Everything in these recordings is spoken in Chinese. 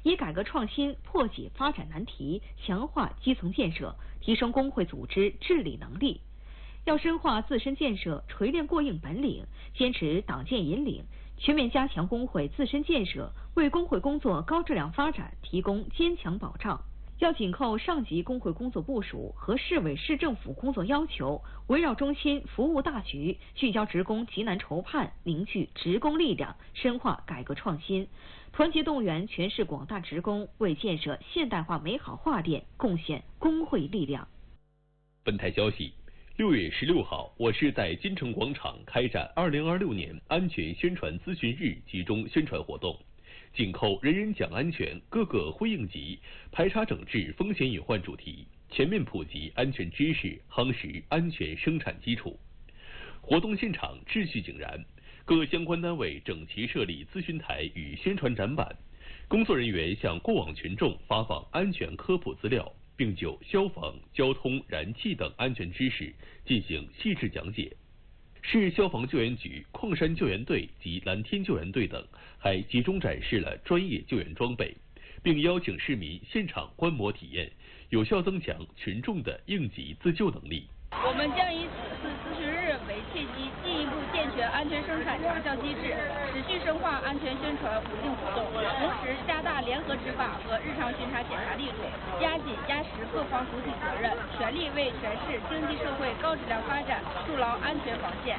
以改革创新破解发展难题，强化基层建设，提升工会组织治理能力。要深化自身建设，锤炼过硬本领，坚持党建引领，全面加强工会自身建设，为工会工作高质量发展提供坚强保障。要紧扣上级工会工作部署和市委市政府工作要求，围绕中心服务大局，聚焦职工急难愁盼，凝聚职工力量，深化改革创新，团结动员全市广大职工，为建设现代化美好化电贡献工会力量。 本台消息，6月16号，我市在金城广场开展2026年安全宣传咨询日集中宣传活动。紧扣人人讲安全，个个辉应急，排查整治风险隐患主题，全面普及安全知识，夯实安全生产基础。活动现场秩序井然，各相关单位整齐设立咨询台与宣传展板，工作人员向过往群众发放安全科普资料，并就消防、交通、燃气等安全知识进行细致讲解。市消防救援局、矿山救援队及蓝天救援队等还集中展示了专业救援装备，并邀请市民现场观摩体验，有效增强群众的应急自救能力。 我们将以此次咨询日为契机，进一步健全安全生产查效机制，持续深化安全宣传辅令活动，同时加大联合执法和日常巡查检查力度，压紧压实各方主体责任，全力为全市经济社会高质量发展筑牢安全防线。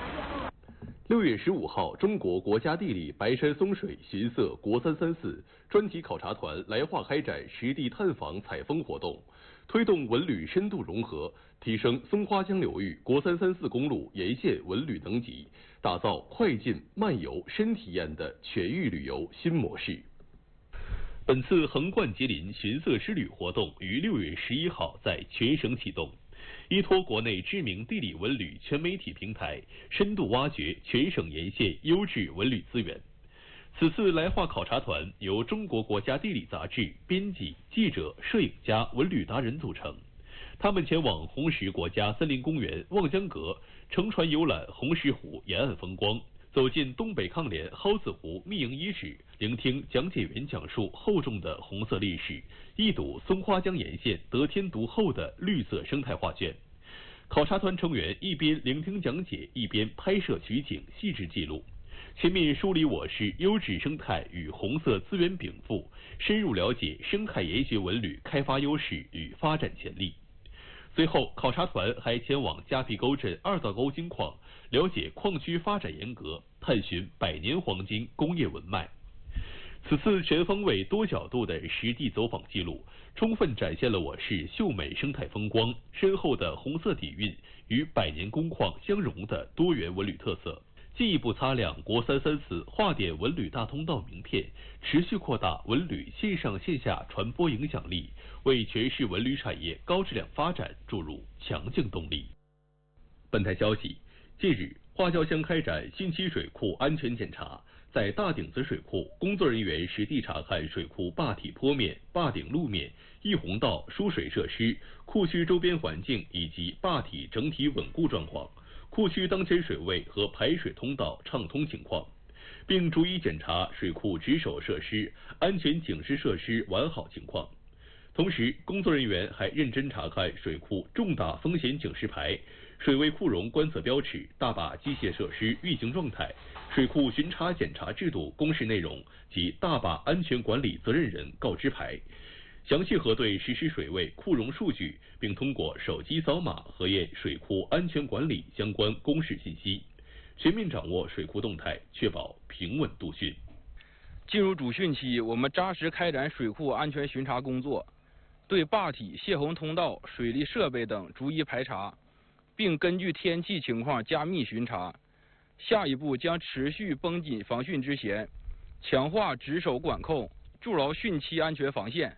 6月15号，中国国家地理白山松水寻色国334专题考察团来华开展实地探访采风活动，推动文旅深度融合，提升松花江流域国334公路沿线文旅等级，打造快进慢游深体验的全域旅游新模式。本次横贯吉林寻色之旅活动于6月11号在全省启动，依托国内知名地理文旅全媒体平台，深度挖掘全省沿线优质文旅资源。此次来华考察团由中国国家地理杂志编辑、记者、摄影家、文旅达人组成，他们前往红石国家森林公园望江阁，乘船游览红石湖沿岸风光，走进东北抗联蒿子湖密营遗址，聆听讲解员讲述厚重的红色历史，一睹松花江沿线得天独厚的绿色生态画卷。考察团成员一边聆听讲解，一边拍摄取景，细致记录，全面梳理我市优质生态与红色资源禀赋，深入了解生态研学文旅开发优势与发展潜力。随后，考察团还前往夹皮沟镇二道沟金矿，了解矿区发展沿革，探寻百年黄金工业文脉。此次全方位多角度的实地走访记录，充分展现了我市秀美生态风光、深厚的红色底蕴与百年工矿相融的多元文旅特色，进一步擦亮国334华典文旅大通道名片，持续扩大文旅线上线下传播影响力，为全市文旅产业高质量发展注入强劲动力。本台消息，近日，花椒乡开展汛期水库安全检查，在大顶子水库，工作人员实地查看水库坝体坡面、坝顶路面、溢洪道输水设施、库区周边环境以及坝体整体稳固状况，库区当前水位和排水通道畅通情况，并逐一检查水库值守设施、安全警示设施完好情况。同时，工作人员还认真查看水库重大风险警示牌、水位库容观测标尺、大坝机械设施运行状态、水库巡查检查制度公示内容及大坝安全管理责任人告知牌，详细核对实时水位库容数据，并通过手机扫码核验水库安全管理相关公示信息，全面掌握水库动态，确保平稳度汛。 进入主汛期，我们扎实开展水库安全巡查工作，对坝体、泄洪通道、水利设备等逐一排查，并根据天气情况加密巡查。下一步将持续绷紧防汛之弦，强化值守管控，筑牢汛期安全防线。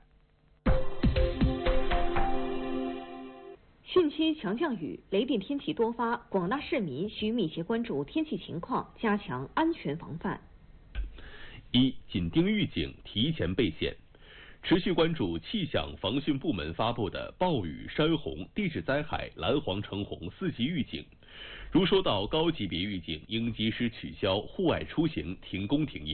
汛期强降雨，雷电天气多发，广大市民需密切关注天气情况，加强安全防范。 一、紧盯预警，提前备险。持续关注气象防汛部门发布的暴雨、山洪、地质灾害蓝黄橙红4级预警，如收到高级别预警，应及时取消户外出行，停工停业。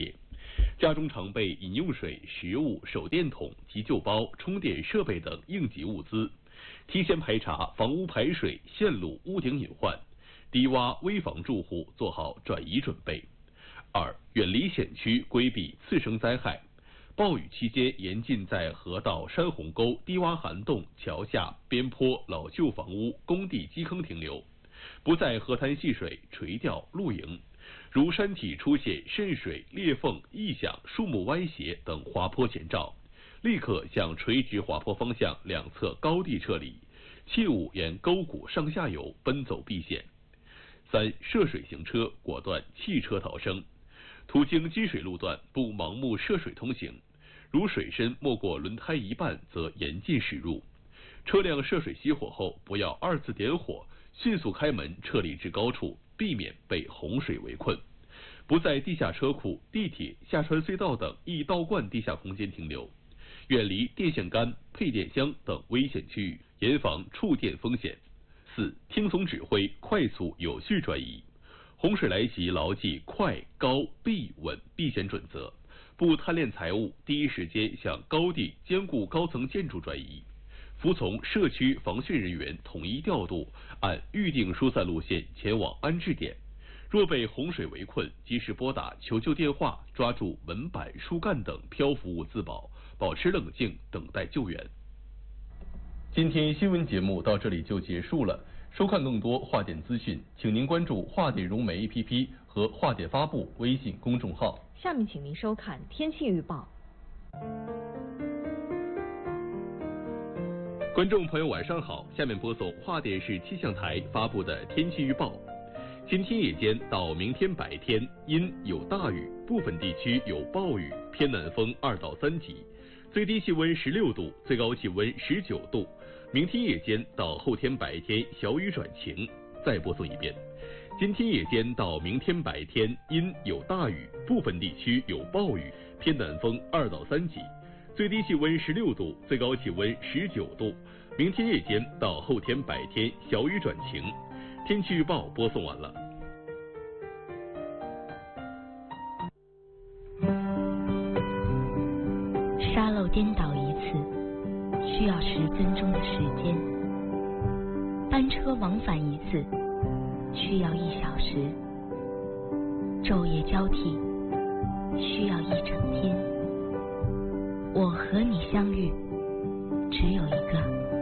家中常备饮用水、食物、手电筒、急救包、充电设备等应急物资，提前排查房屋排水、线路、屋顶隐患，低洼危房住户做好转移准备。2. 远离险区，规避次生灾害。暴雨期间严禁在河道、山洪沟、低洼涵洞、桥下、边坡、老旧房屋、工地基坑停留，不在河滩戏水、垂钓、露营。如山体出现渗水、裂缝、异响、树木歪斜等滑坡前兆，立刻向垂直滑坡方向两侧高地撤离，切勿沿沟谷上下游奔走避险。3. 涉水行车，果断弃车逃生。途经积水路段不盲目涉水通行，如水深没过轮胎一半则严禁驶入。车辆涉水熄火后，不要2次点火，迅速开门撤离至高处，避免被洪水围困。不在地下车库、地铁、下穿隧道等易倒灌地下空间停留，远离电线杆、配电箱等危险区域，严防触电风险。4. 听从指挥，快速有序转移。洪水来袭，牢记快、高、避、稳避险准则，不贪恋财物，第一时间向高地坚固高层建筑转移，服从社区防汛人员统一调度，按预定疏散路线前往安置点。若被洪水围困，及时拨打求救电话，抓住门板、树干等漂浮物自保，保持冷静，等待救援。今天新闻节目到这里就结束了。收看更多华电资讯，请您关注华电融媒 APP 和华电发布微信公众号。 下面请您收看天气预报。 观众朋友晚上好，下面播送华电视气象台发布的天气预报。今天夜间到明天白天阴有大雨，部分地区有暴雨，偏南风2到3级，最低气温16度，最高气温19度。明天夜间到后天白天小雨转晴。再播送一遍。今天夜间到明天白天阴有大雨，部分地区有暴雨，偏南风2到3级，最低气温16度，最高气温19度。明天夜间到后天白天小雨转晴。天气预报播送完了。 沙漏颠倒一次需要10分钟的时间，班车往返一次需要1小时，昼夜交替需要1整天。我和你相遇只有一个。